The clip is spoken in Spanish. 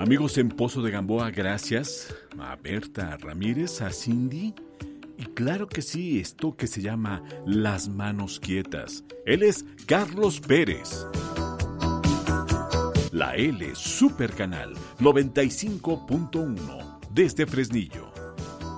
Amigos en Pozo de Gamboa, gracias a Berta Ramírez, a Cindy y claro que sí, esto que se llama Las Manos Quietas. Él es Carlos Pérez. La L Super Canal 95.1 desde Fresnillo.